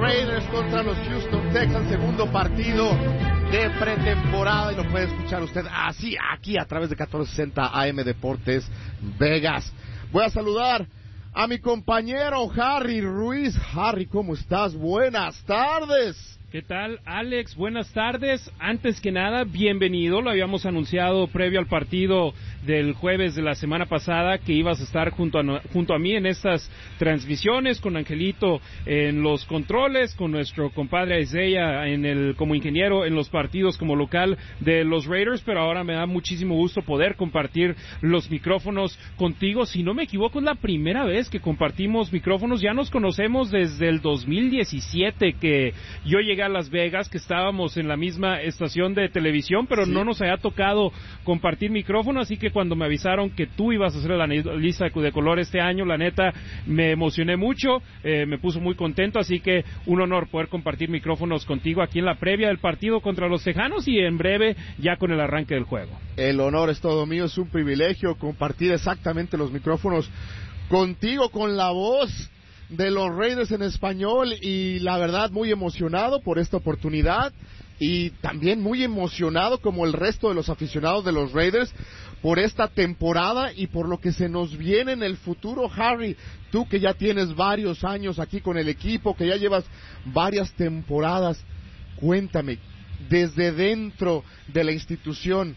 Raiders contra los Houston Texans, segundo partido de pretemporada, y lo puede escuchar usted así aquí a través de 1460 AM Deportes Vegas. Voy a saludar a mi compañero Harry Ruiz. Harry, ¿cómo estás? Buenas tardes. ¿Qué tal, Alex? Buenas tardes. Antes que nada, bienvenido. Lo habíamos anunciado previo al partido del jueves de la semana pasada que ibas a estar junto a mí en estas transmisiones, con Angelito en los controles, con nuestro compadre Isaiah como ingeniero en los partidos como local de los Raiders, pero ahora me da muchísimo gusto poder compartir los micrófonos contigo. Si no me equivoco, es la primera vez que compartimos micrófonos. Ya nos conocemos desde el 2017 que yo llegué a Las Vegas, que estábamos en la misma estación de televisión, pero sí, no nos había tocado compartir micrófono, así que cuando me avisaron que tú ibas a hacer la lista de color este año, la neta, me emocioné mucho, me puso muy contento, así que un honor poder compartir micrófonos contigo aquí en la previa del partido contra los Tejanos y en breve ya con el arranque del juego. El honor es todo mío, es un privilegio compartir exactamente los micrófonos contigo, con la voz de los Raiders en español, y la verdad muy emocionado por esta oportunidad y también muy emocionado como el resto de los aficionados de los Raiders por esta temporada y por lo que se nos viene en el futuro. Harry, tú que ya tienes varios años aquí con el equipo, que ya llevas varias temporadas, cuéntame, desde dentro de la institución,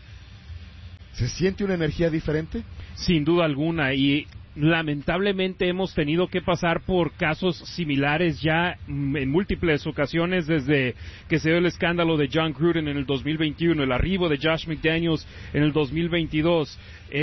¿se siente una energía diferente? Sin duda alguna, y lamentablemente hemos tenido que pasar por casos similares ya en múltiples ocasiones, desde que se dio el escándalo de John Gruden en el 2021, el arribo de Josh McDaniels en el 2022,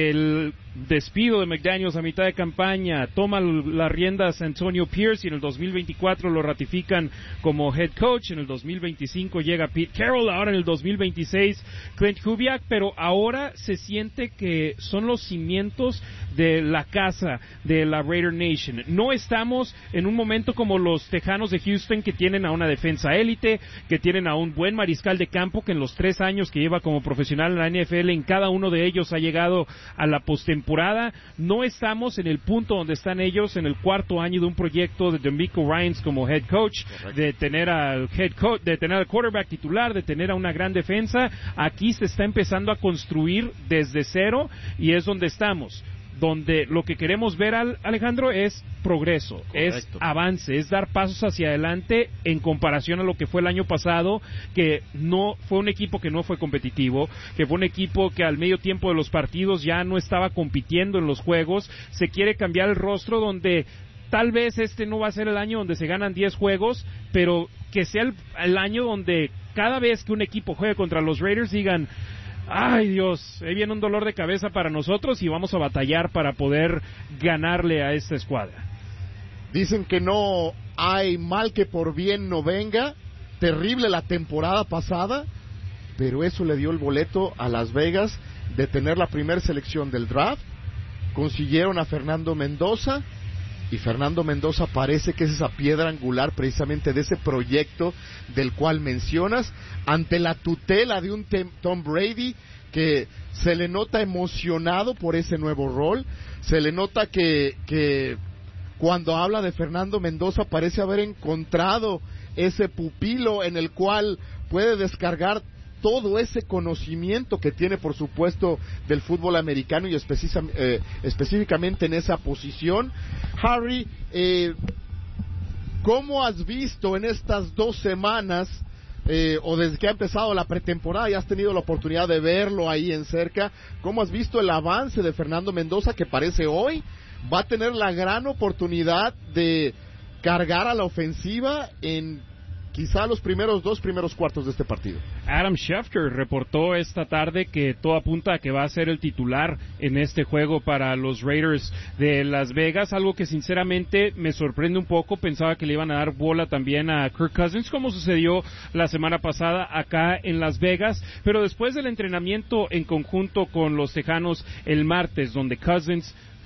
el despido de McDaniels a mitad de campaña, toma las riendas Antonio Pierce y en el 2024 lo ratifican como head coach, en el 2025 llega Pete Carroll, ahora en el 2026 Clint Kubiak, pero ahora se siente que son los cimientos de la casa de la Raider Nation. No estamos en un momento como los Tejanos de Houston, que tienen a una defensa élite, que tienen a un buen mariscal de campo, que en los 3 años que lleva como profesional en la NFL, en cada uno de ellos ha llegado a la postemporada. No estamos en el punto donde están ellos en el 4º año de un proyecto de DeMeco Ryans como head coach. Correcto. De tener al quarterback titular, de tener a una gran defensa. Aquí se está empezando a construir desde cero y es donde estamos, donde lo que queremos ver, Alejandro, es progreso. Correcto. Es avance, es dar pasos hacia adelante en comparación a lo que fue el año pasado, que no fue un equipo que no fue competitivo, que fue un equipo que al medio tiempo de los partidos ya no estaba compitiendo en los juegos. Se quiere cambiar el rostro, donde tal vez este no va a ser el año donde se ganan 10 juegos, pero que sea el año donde cada vez que un equipo juegue contra los Raiders digan: ay Dios, ahí viene un dolor de cabeza para nosotros y vamos a batallar para poder ganarle a esta escuadra. Dicen que no hay mal que por bien no venga. Terrible la temporada pasada, pero eso le dio el boleto a Las Vegas de tener la primera selección del draft. Consiguieron a Fernando Mendoza, y Fernando Mendoza parece que es esa piedra angular precisamente de ese proyecto del cual mencionas, ante la tutela de un Tom Brady que se le nota emocionado por ese nuevo rol. Se le nota que cuando habla de Fernando Mendoza parece haber encontrado ese pupilo en el cual puede descargar todo ese conocimiento que tiene, por supuesto, del fútbol americano y específicamente en esa posición. Harry, ¿cómo has visto en estas 2 semanas, o desde que ha empezado la pretemporada, y has tenido la oportunidad de verlo ahí en cerca, cómo has visto el avance de Fernando Mendoza, que parece hoy va a tener la gran oportunidad de cargar a la ofensiva en quizá los dos primeros cuartos de este partido? Adam Schefter reportó esta tarde que todo apunta a que va a ser el titular en este juego para los Raiders de Las Vegas, algo que sinceramente me sorprende un poco. Pensaba que le iban a dar bola también a Kirk Cousins, como sucedió la semana pasada acá en Las Vegas, pero después del entrenamiento en conjunto con los Tejanos el martes, donde Cousins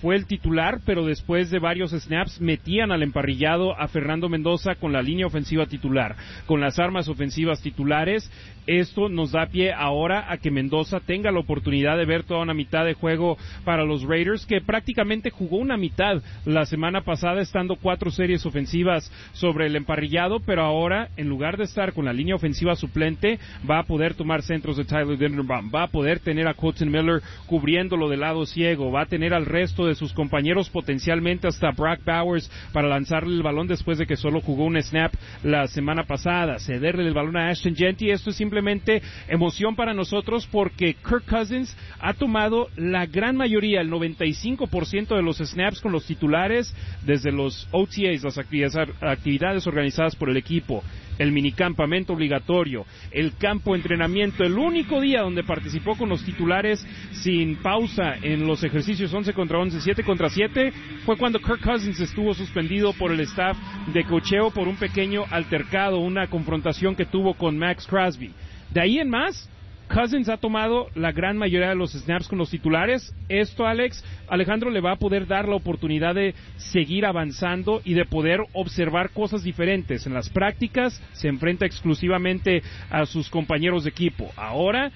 fue el titular, pero después de varios snaps metían al emparrillado a Fernando Mendoza con la línea ofensiva titular, con las armas ofensivas titulares. Esto nos da pie ahora a que Mendoza tenga la oportunidad de ver toda una mitad de juego para los Raiders, que prácticamente jugó una mitad la semana pasada, estando 4 series ofensivas sobre el emparrillado, pero ahora, en lugar de estar con la línea ofensiva suplente, va a poder tomar centros de Tyler Linderbaum, va a poder tener a Colton Miller cubriéndolo del lado ciego, va a tener al resto de sus compañeros, potencialmente hasta Brock Bowers, para lanzarle el balón después de que solo jugó un snap la semana pasada, cederle el balón a Ashton Jeanty. Esto es simplemente emoción para nosotros, porque Kirk Cousins ha tomado la gran mayoría, el 95% de los snaps con los titulares desde los OTAs, las actividades organizadas por el equipo, el minicampamento obligatorio, el campo de entrenamiento. El único día donde participó con los titulares sin pausa en los ejercicios 11 contra 11, 7 contra 7, fue cuando Kirk Cousins estuvo suspendido por el staff de cocheo por un pequeño altercado, una confrontación que tuvo con Max Crosby. De ahí en más, Cousins ha tomado la gran mayoría de los snaps con los titulares. Esto, Alejandro, le va a poder dar la oportunidad de seguir avanzando y de poder observar cosas diferentes. En las prácticas se enfrenta exclusivamente a sus compañeros de equipo. Ahora,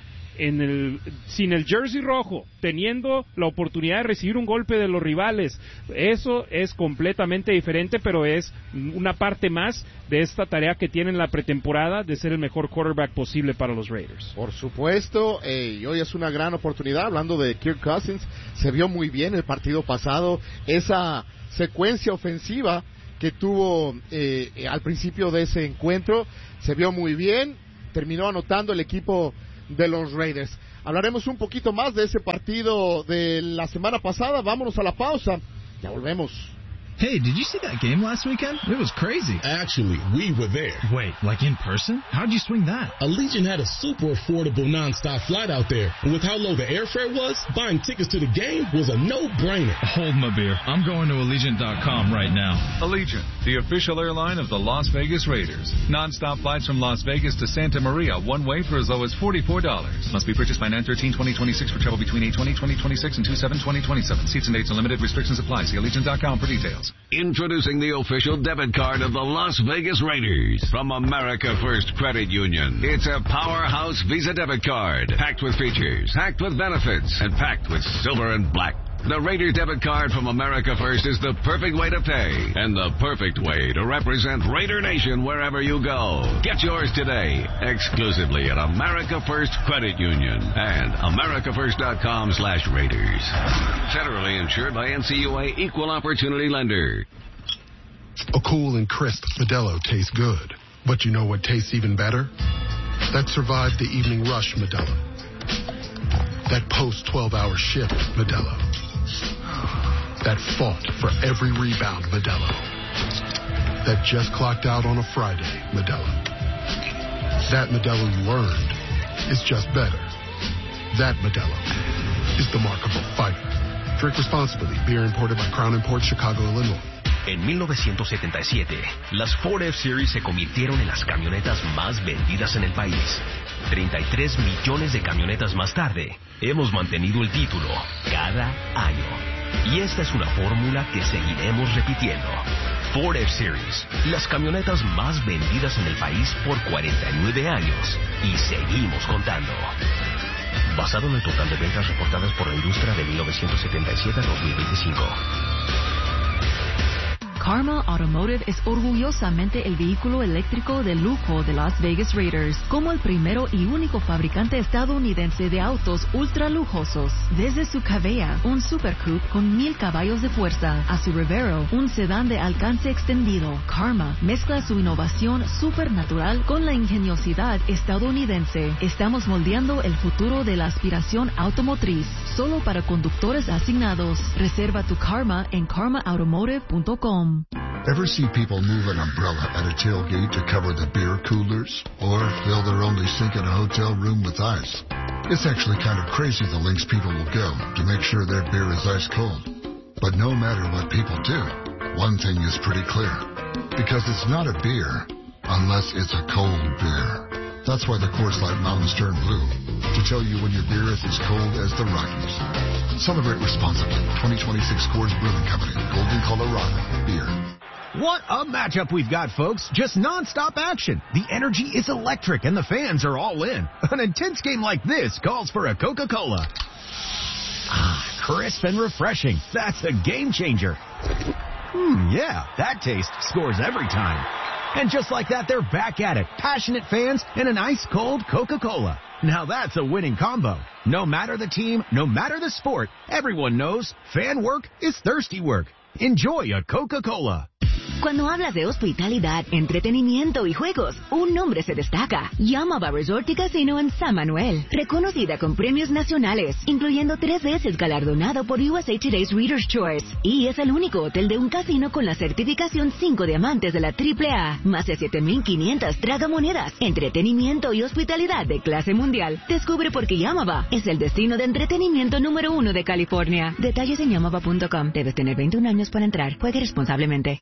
sin el jersey rojo, teniendo la oportunidad de recibir un golpe de los rivales, eso es completamente diferente, pero es una parte más de esta tarea que tiene en la pretemporada de ser el mejor quarterback posible para los Raiders. Por supuesto, y hoy es una gran oportunidad. Hablando de Kirk Cousins, se vio muy bien el partido pasado, esa secuencia ofensiva que tuvo al principio de ese encuentro, se vio muy bien, terminó anotando el equipo de los Raiders. Hablaremos un poquito más de ese partido de la semana pasada. Vámonos a la pausa, ya volvemos. Hey, did you see that game last weekend? It was crazy. Actually, we were there. Wait, like in person? How'd you swing that? Allegiant had a super affordable nonstop flight out there. And with how low the airfare was, buying tickets to the game was a no-brainer. Hold my beer. I'm going to Allegiant.com right now. Allegiant, the official airline of the Las Vegas Raiders. Nonstop flights from Las Vegas to Santa Maria, one way for as low as $44. Must be purchased by 9/13/2026 for travel between 8/20/2026 and 2/7/2027. Seats and dates are limited. Restrictions apply. See Allegiant.com for details. Introducing the official debit card of the Las Vegas Raiders from America First Credit Union. It's a powerhouse Visa debit card, packed with features, packed with benefits, and packed with silver and black. The Raiders debit card from America First is the perfect way to pay and the perfect way to represent Raider Nation wherever you go. Get yours today, exclusively at America First Credit Union and americafirst.com/Raiders. Federally insured by NCUA Equal Opportunity Lender. A cool and crisp Modelo tastes good. But you know what tastes even better? That survived the evening rush Modelo. That post-12-hour shift Modelo. That fought for every rebound Modelo. That just clocked out on a Friday Modelo. That Modelo you earned is just better. That Modelo is the mark of a fighter. Drink responsibly. Beer imported by Crown Imports, Chicago, Illinois. En 1977, las Ford F-Series se convirtieron en las camionetas más vendidas en el país. 33 millones de camionetas más tarde, hemos mantenido el título cada año. Y esta es una fórmula que seguiremos repitiendo. Ford F-Series, las camionetas más vendidas en el país por 49 años. Y seguimos contando. Basado en el total de ventas reportadas por la industria de 1977 a 2025. Karma Automotive es orgullosamente el vehículo eléctrico de lujo de Las Vegas Raiders, como el primero y único fabricante estadounidense de autos ultra lujosos. Desde su Cavea, un Super Coupe con 1000 caballos de fuerza, a su Revero, un sedán de alcance extendido, Karma mezcla su innovación supernatural con la ingeniosidad estadounidense. Estamos moldeando el futuro de la aspiración automotriz, solo para conductores asignados. Reserva tu Karma en karmaautomotive.com. Ever see people move an umbrella at a tailgate to cover the beer coolers? Or fill their only sink in a hotel room with ice? It's actually kind of crazy the lengths people will go to make sure their beer is ice cold. But no matter what people do, one thing is pretty clear. Because it's not a beer unless it's a cold beer. That's why the Coors Light mountains turn blue, to tell you when your beer is as cold as the Rockies. Celebrate responsibly. 2026 Coors Brewing Company, Golden, Colorado. Beer. What a matchup we've got, folks. Just non-stop action. The energy is electric and the fans are all in. An intense game like this calls for a Coca-Cola. Ah, crisp and refreshing. That's a game changer. Yeah, that taste scores every time. And just like that, they're back at it. Passionate fans and an ice-cold Coca-Cola. Now that's a winning combo. No matter the team, no matter the sport, everyone knows fan work is thirsty work. Enjoy a Coca-Cola. Cuando hablas de hospitalidad, entretenimiento y juegos, un nombre se destaca. Yamava Resort y Casino en San Manuel. Reconocida con premios nacionales, incluyendo 3 veces galardonado por USA Today's Reader's Choice. Y es el único hotel de un casino con la certificación 5 diamantes de la AAA. Más de 7,500 tragamonedas, entretenimiento y hospitalidad de clase mundial. Descubre por qué Yamava es el destino de entretenimiento número 1 de California. Detalles en yamava.com. Debes tener 21 años para entrar. Juegue responsablemente.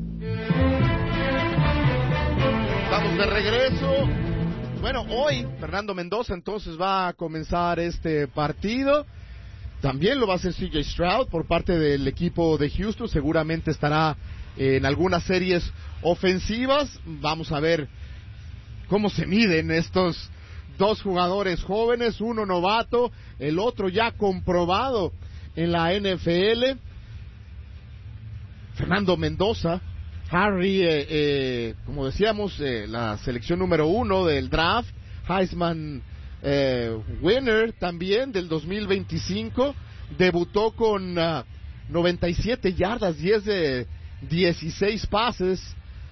Estamos de regreso. Bueno, hoy Fernando Mendoza entonces va a comenzar este partido. También lo va a hacer CJ Stroud por parte del equipo de Houston. Seguramente estará en algunas series ofensivas. Vamos a ver cómo se miden estos dos jugadores jóvenes, uno novato, el otro ya comprobado en la NFL. Fernando Mendoza, Harry, como decíamos, la selección número 1 del draft, Heisman winner también del 2025, debutó con 97 yardas, 10 de 16 pases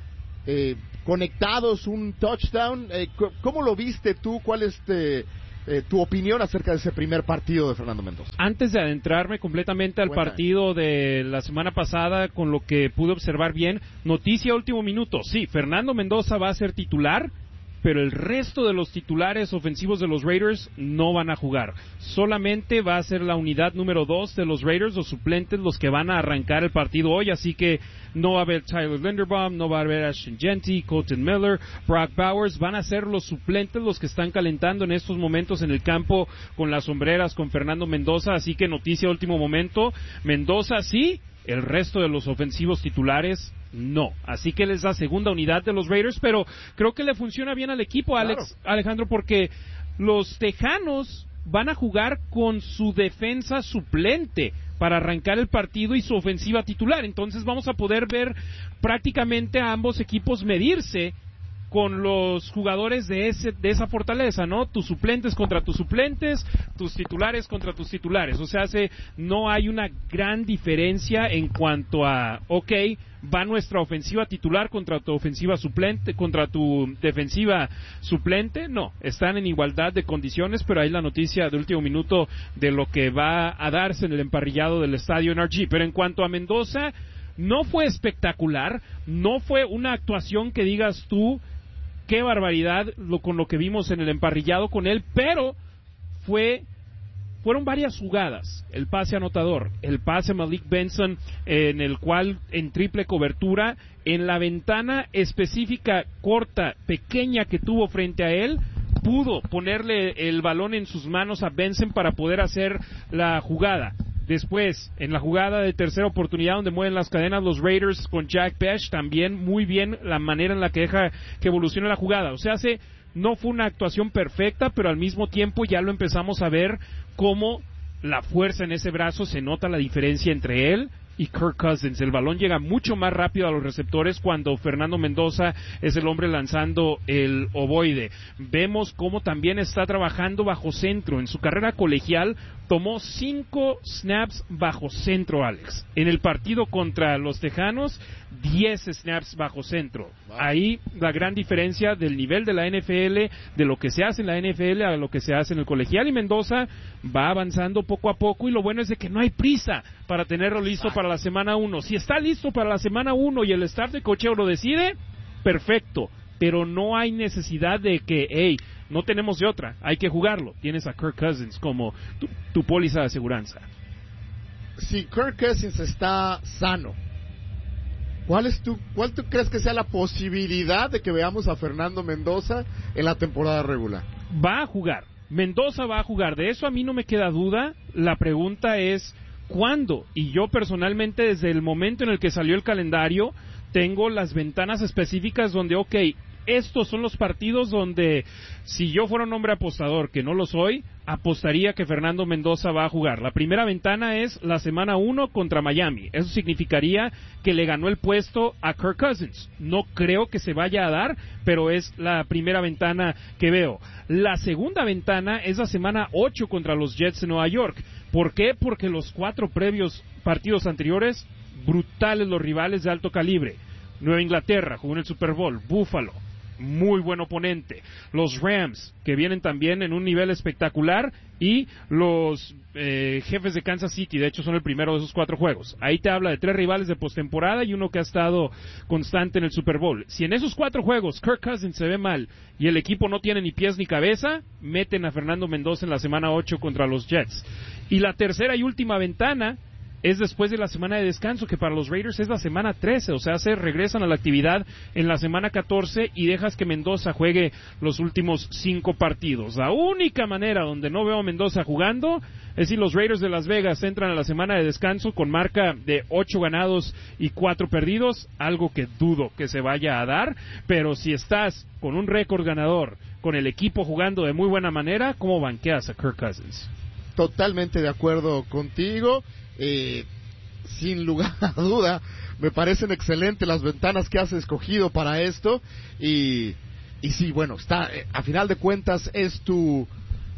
conectados, un touchdown. ¿Cómo lo viste tú? ¿Cuál es tu opinión acerca de ese primer partido de Fernando Mendoza? Antes de adentrarme completamente al partido de la semana pasada, con lo que pude observar bien, noticia último minuto, sí, Fernando Mendoza va a ser titular, pero el resto de los titulares ofensivos de los Raiders no van a jugar. Solamente va a ser la unidad número 2 de los Raiders, los suplentes, los que van a arrancar el partido hoy, así que no va a haber Tyler Linderbaum, no va a haber Ashton Jeanty, Colton Miller, Brock Bowers, van a ser los suplentes los que están calentando en estos momentos en el campo con las sombreras con Fernando Mendoza, así que noticia último momento, Mendoza sí, el resto de los ofensivos titulares no, así que él es la segunda unidad de los Raiders, pero creo que le funciona bien al equipo, Alejandro, porque los Tejanos van a jugar con su defensa suplente para arrancar el partido y su ofensiva titular, entonces vamos a poder ver prácticamente a ambos equipos medirse con los jugadores de esa fortaleza, ¿no? Tus suplentes contra tus suplentes, tus titulares contra tus titulares. O sea, no hay una gran diferencia en cuanto a, va nuestra ofensiva titular contra tu ofensiva suplente, contra tu defensiva suplente. No, están en igualdad de condiciones, pero hay la noticia de último minuto de lo que va a darse en el emparrillado del estadio NRG. Pero en cuanto a Mendoza, no fue espectacular, no fue una actuación que digas tú, qué barbaridad con lo que vimos en el emparrillado con él, pero fueron varias jugadas, el pase anotador, el pase Malik Benson, en el cual en triple cobertura, en la ventana específica, corta, pequeña que tuvo frente a él, pudo ponerle el balón en sus manos a Benson para poder hacer la jugada. Después, en la jugada de tercera oportunidad donde mueven las cadenas los Raiders con Jack Bech, también muy bien la manera en la que deja que evolucione la jugada. O sea, no fue una actuación perfecta, pero al mismo tiempo ya lo empezamos a ver como la fuerza en ese brazo, se nota la diferencia entre él y Kirk Cousins. El balón llega mucho más rápido a los receptores cuando Fernando Mendoza es el hombre lanzando el ovoide. Vemos cómo también está trabajando bajo centro. En su carrera colegial tomó 5 snaps bajo centro, Alex. En el partido contra los Tejanos, 10 snaps bajo centro. Wow. Ahí la gran diferencia del nivel de la NFL, de lo que se hace en la NFL a lo que se hace en el colegial, y Mendoza va avanzando poco a poco, y lo bueno es de que no hay prisa para tenerlo listo para la semana 1. Si está listo para la semana 1 y el staff de cocheo lo decide, perfecto, pero no hay necesidad de que, no tenemos de otra, hay que jugarlo. Tienes a Kirk Cousins como tu póliza de aseguranza. Si Kirk Cousins está sano ¿Cuál tú crees que sea la posibilidad de que veamos a Fernando Mendoza en la temporada regular? Va a jugar. Mendoza va a jugar. De eso a mí no me queda duda. La pregunta es ¿cuándo? Y yo personalmente, desde el momento en el que salió el calendario, tengo las ventanas específicas donde, estos son los partidos donde, si yo fuera un hombre apostador, que no lo soy, apostaría que Fernando Mendoza va a jugar. La primera ventana es la semana 1 contra Miami. Eso significaría que le ganó el puesto a Kirk Cousins. No creo que se vaya a dar, pero es la primera ventana que veo. La segunda ventana es la semana 8 contra los Jets de Nueva York. ¿Por qué? Porque los 4 previos partidos anteriores, brutales los rivales de alto calibre. Nueva Inglaterra, jugó en el Super Bowl. Buffalo, muy buen oponente. Los Rams, que vienen también en un nivel espectacular, y los Jefes de Kansas City, de hecho son el primero de esos 4 juegos. Ahí te habla de 3 rivales de postemporada y uno que ha estado constante en el Super Bowl. Si en esos 4 juegos Kirk Cousins se ve mal y el equipo no tiene ni pies ni cabeza, meten a Fernando Mendoza en la semana 8 contra los Jets. Y la tercera y última ventana es después de la semana de descanso, que para los Raiders es la semana 13, o sea, se regresan a la actividad en la semana 14 y dejas que Mendoza juegue los últimos 5 partidos. La única manera donde no veo a Mendoza jugando es si los Raiders de Las Vegas entran a la semana de descanso con marca de 8 ganados y 4 perdidos, algo que dudo que se vaya a dar, pero si estás con un récord ganador, con el equipo jugando de muy buena manera, ¿cómo banqueas a Kirk Cousins? Totalmente de acuerdo contigo. Sin lugar a duda, me parecen excelentes las ventanas que has escogido para esto. Y sí, bueno, está, a final de cuentas es tu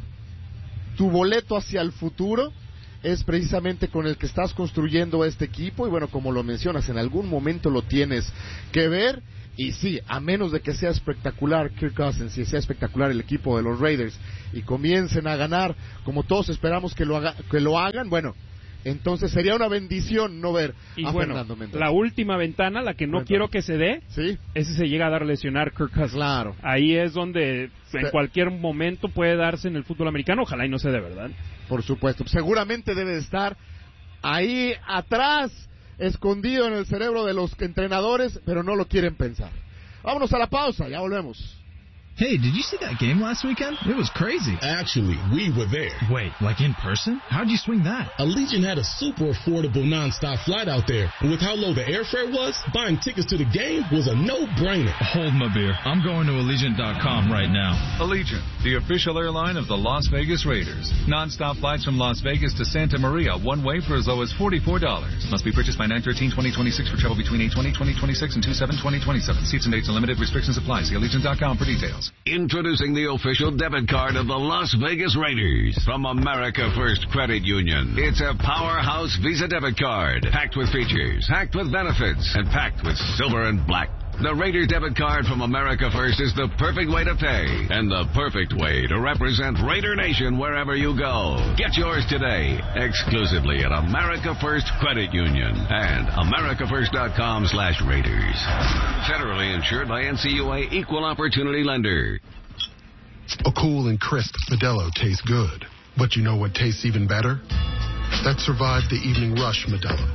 boleto hacia el futuro, es precisamente con el que estás construyendo este equipo. Y bueno, como lo mencionas, en algún momento lo tienes que ver. Y sí, a menos de que sea espectacular Kirk Cousins y sea espectacular el equipo de los Raiders y comiencen a ganar como todos esperamos que lo hagan, bueno, entonces sería una bendición no ver a Fernando Mendoza. La última ventana, la que no quiero que se dé, ¿sí? Es si se llega a dar lesionar Kirk Cousins. Claro. Ahí es donde en cualquier momento puede darse en el fútbol americano, ojalá y no se dé, ¿verdad? Por supuesto, seguramente debe de estar ahí atrás, escondido en el cerebro de los entrenadores, pero no lo quieren pensar. Vámonos a la pausa, ya volvemos. Hey, did you see that game last weekend? It was crazy. Actually, we were there. Wait, like in person? How'd you swing that? Allegiant had a super affordable nonstop flight out there. And with how low the airfare was, buying tickets to the game was a no-brainer. Hold my beer. I'm going to Allegiant.com right now. Allegiant, the official airline of the Las Vegas Raiders. Non-stop flights from Las Vegas to Santa Maria, one way for as low as $44. Must be purchased by 9/13/2026 for travel between 8/20/2026 and 2/7/2027. Seats and dates and limited restrictions apply. See Allegiant.com for details. Introducing the official debit card of the Las Vegas Raiders from America First Credit Union. It's a powerhouse Visa debit card, packed with features, packed with benefits, and packed with silver and black. The Raider debit card from America First is the perfect way to pay and the perfect way to represent Raider Nation wherever you go. Get yours today, exclusively at America First Credit Union and americafirst.com/Raiders. Federally insured by NCUA Equal Opportunity Lender. A cool and crisp Modelo tastes good. But you know what tastes even better? That survived the evening rush Modelo.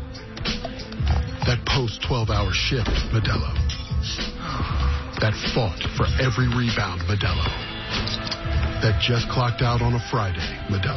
That post-12-hour shift Modelo. That fought for every rebound Modelo. That just clocked out on a Friday Modelo.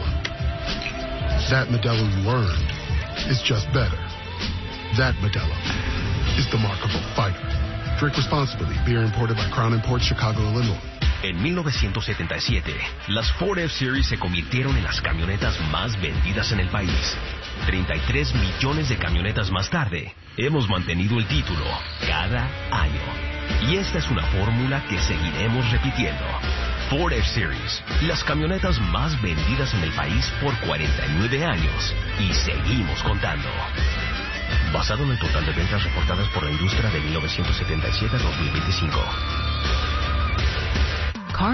That Modelo you earned is just better. That Modelo is the mark of a fighter. Drink responsibly. Beer imported by Crown Imports, Chicago, Illinois. En 1977, las Ford F-Series se convirtieron en las camionetas más vendidas en el país. 33 millones de camionetas más tarde, hemos mantenido el título cada año. Y esta es una fórmula que seguiremos repitiendo. Ford F-Series, las camionetas más vendidas en el país por 49 años. Y seguimos contando. Basado en el total de ventas reportadas por la industria de 1977 a 2025. Car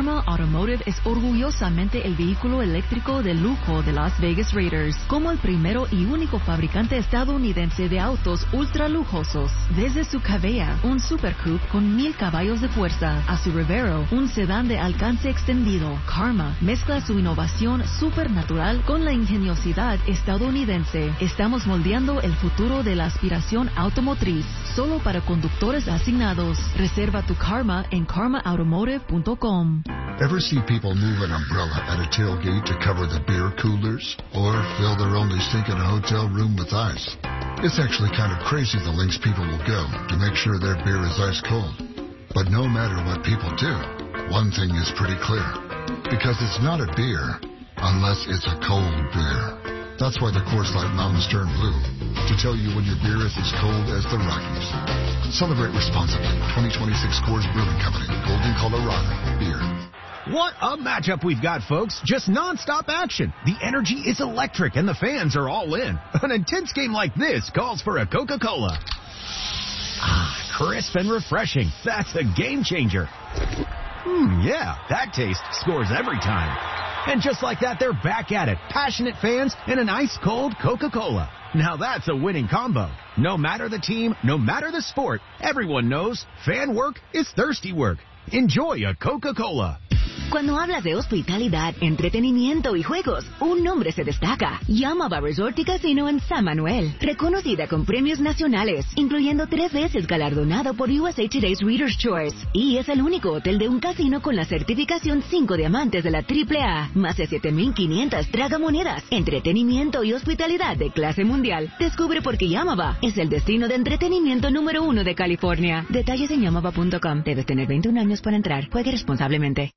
Karma Automotive es orgullosamente el vehículo eléctrico de lujo de Las Vegas Raiders, como el primero y único fabricante estadounidense de autos ultra lujosos. Desde su Cavea, un Super Coupe con 1000 caballos de fuerza, a su Revero, un sedán de alcance extendido, Karma mezcla su innovación supernatural con la ingeniosidad estadounidense. Estamos moldeando el futuro de la aspiración automotriz, solo para conductores asignados. Reserva tu Karma en karmaautomotive.com. Ever see people move an umbrella at a tailgate to cover the beer coolers? Or fill their only sink in a hotel room with ice? It's actually kind of crazy the lengths people will go to make sure their beer is ice cold. But no matter what people do, one thing is pretty clear. Because it's not a beer unless it's a cold beer. That's why the Coors Light Mountains turn blue, to tell you when your beer is as cold as the Rockies. Celebrate responsibly. 2026 Coors Brewing Company, Golden, Colorado. Beer. What a matchup we've got, folks. Just non-stop action. The energy is electric and the fans are all in. An intense game like this calls for a Coca-Cola. Ah, crisp and refreshing. That's a game changer. Yeah, that taste scores every time. And just like that, they're back at it. Passionate fans and an ice-cold Coca-Cola. Now that's a winning combo. No matter the team, no matter the sport, everyone knows fan work is thirsty work. Enjoy a Coca-Cola. Cuando hablas de hospitalidad, entretenimiento y juegos, un nombre se destaca. Yamava Resort y Casino en San Manuel. Reconocida con premios nacionales, incluyendo 3 veces galardonado por USA Today's Reader's Choice. Y es el único hotel de un casino con la certificación 5 diamantes de la AAA. Más de 7,500 tragamonedas. Entretenimiento y hospitalidad de clase mundial. Descubre por qué Yamava es el destino de entretenimiento número 1 de California. Detalles en yamava.com. Debes tener 21 años para entrar. Juegue responsablemente.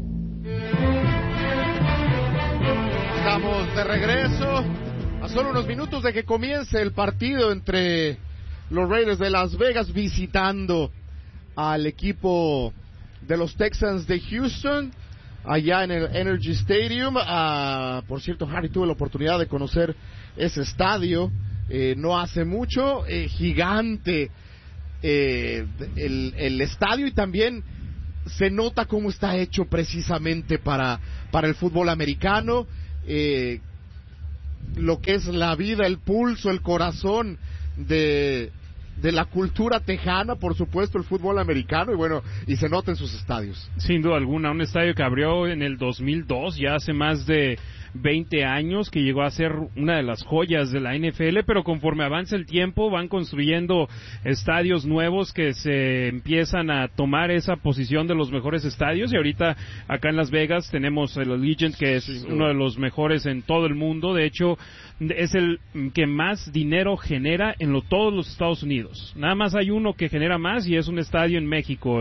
Estamos de regreso a solo unos minutos de que comience el partido entre los Raiders de Las Vegas visitando al equipo de los Texans de Houston allá en el Energy Stadium. Por cierto, Harry, tuve la oportunidad de conocer ese estadio no hace mucho. Gigante el estadio, y también se nota cómo está hecho precisamente para el fútbol americano. Lo que es la vida, el pulso, el corazón de la cultura tejana, por supuesto, el fútbol americano, y bueno, y se nota en sus estadios. Sin duda alguna, un estadio que abrió en el 2002, ya hace más de 20 años, que llegó a ser una de las joyas de la NFL, pero conforme avanza el tiempo van construyendo estadios nuevos que se empiezan a tomar esa posición de los mejores estadios, y ahorita acá en Las Vegas tenemos el Allegiant, que es uno de los mejores en todo el mundo. De hecho, es el que más dinero genera en todos los Estados Unidos. Nada más hay uno que genera más, y es un estadio en México,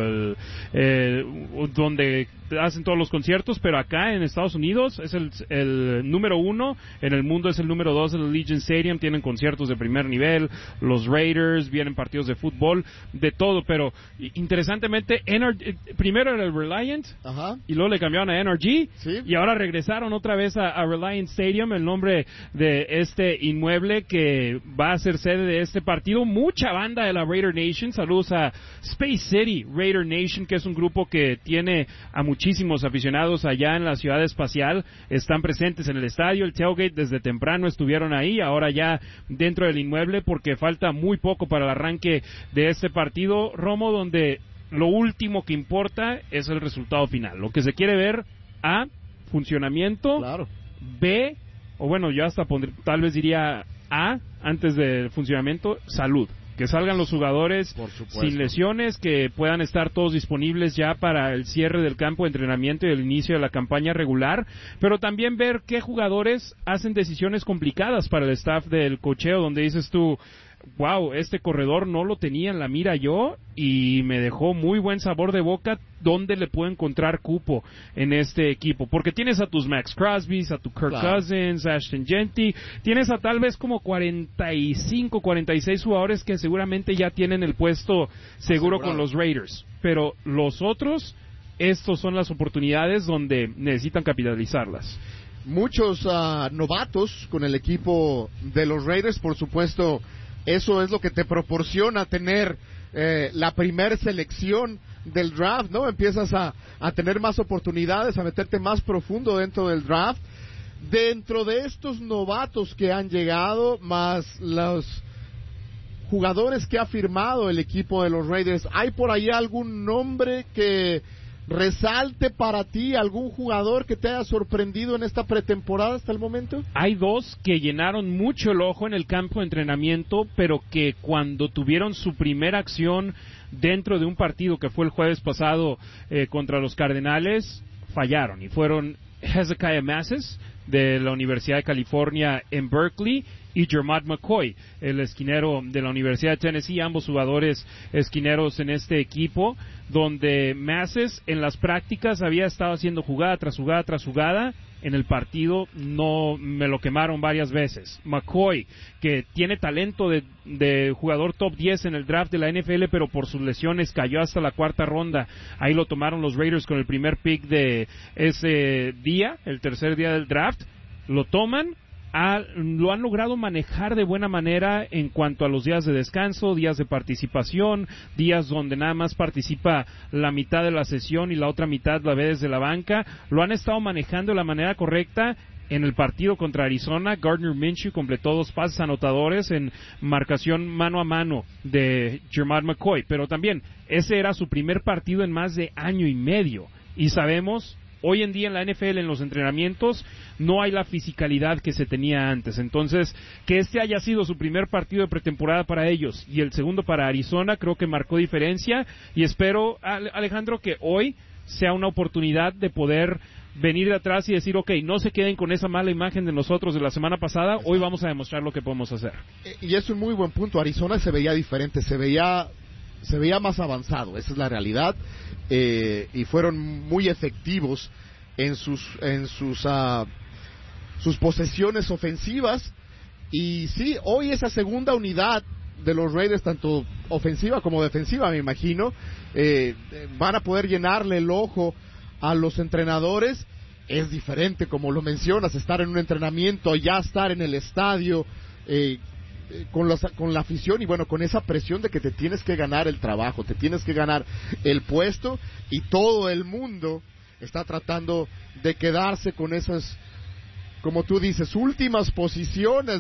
donde hacen todos los conciertos, pero acá en Estados Unidos es el número 1, en el mundo es el número 2, el Allegiant Stadium. Tienen conciertos de primer nivel, los Raiders, vienen partidos de fútbol, de todo, pero interesantemente, primero era el Reliant, y luego le cambiaron a NRG, y ahora regresaron otra vez a Reliant Stadium, el nombre de este inmueble que va a ser sede de este partido. Mucha banda de la Raider Nation, saludos a Space City Raider Nation, que es un grupo que tiene a muchísimos aficionados allá en la ciudad espacial, están presentes en el estadio. El tailgate desde temprano estuvieron ahí, ahora ya dentro del inmueble, porque falta muy poco para el arranque de este partido, Romo, donde lo último que importa es el resultado final. Lo que se quiere ver, A, funcionamiento, claro. B, o bueno, yo hasta tal vez diría A, antes del funcionamiento, salud. Que salgan los jugadores sin lesiones, que puedan estar todos disponibles ya para el cierre del campo de entrenamiento y el inicio de la campaña regular, pero también ver qué jugadores hacen decisiones complicadas para el staff del cocheo, donde dices tú, wow, este corredor no lo tenía en la mira yo, y me dejó muy buen sabor de boca. ¿Dónde le puedo encontrar cupo en este equipo? Porque tienes a tus Max Crosbys, a tu Kirk Cousins, a Ashton Jeanty, tienes a tal vez como 45, 46 jugadores que seguramente ya tienen el puesto seguro con los Raiders, pero los otros, estos son las oportunidades donde necesitan capitalizarlas. Muchos novatos con el equipo de los Raiders, por supuesto. Eso es lo que te proporciona tener la primer selección del draft, ¿no? Empiezas a tener más oportunidades, a meterte más profundo dentro del draft. Dentro de estos novatos que han llegado, más los jugadores que ha firmado el equipo de los Raiders, ¿hay por ahí algún nombre que resalte para ti, algún jugador que te haya sorprendido en esta pretemporada hasta el momento? Hay dos que llenaron mucho el ojo en el campo de entrenamiento, pero que cuando tuvieron su primera acción dentro de un partido que fue el jueves pasado contra los Cardenales, fallaron, y fueron Hezekiah Masses de la Universidad de California en Berkeley y Jermad McCoy, el esquinero de la Universidad de Tennessee, ambos jugadores esquineros en este equipo, donde Masses en las prácticas había estado haciendo jugada tras jugada tras jugada. En el partido no me lo quemaron varias veces. McCoy, que tiene talento de jugador top 10 en el draft de la NFL, pero por sus lesiones cayó hasta la cuarta ronda. Ahí lo tomaron los Raiders con el primer pick de ese día, el tercer día del draft. Lo toman, lo han logrado manejar de buena manera en cuanto a los días de descanso, días de participación, días donde nada más participa la mitad de la sesión y la otra mitad la ve desde la banca. Lo han estado manejando de la manera correcta. En el partido contra Arizona, Gardner Minshew completó 2 pases anotadores en marcación mano a mano de Jermad McCoy, pero también ese era su primer partido en más de año y medio, y sabemos hoy en día en la NFL, en los entrenamientos, no hay la fisicalidad que se tenía antes. Entonces, que este haya sido su primer partido de pretemporada para ellos y el segundo para Arizona, creo que marcó diferencia, y espero, Alejandro, que hoy sea una oportunidad de poder venir de atrás y decir, ok, no se queden con esa mala imagen de nosotros de la semana pasada, hoy vamos a demostrar lo que podemos hacer. Y es un muy buen punto. Arizona se veía diferente, se veía más avanzado, esa es la realidad, y fueron muy efectivos en sus posesiones ofensivas. Y sí, hoy esa segunda unidad de los Raiders, tanto ofensiva como defensiva, me imagino, van a poder llenarle el ojo a los entrenadores. Es diferente, como lo mencionas, estar en un entrenamiento, ya estar en el estadio, con la afición y bueno, con esa presión de que te tienes que ganar el trabajo, te tienes que ganar el puesto, y todo el mundo está tratando de quedarse con esas, como tú dices, últimas posiciones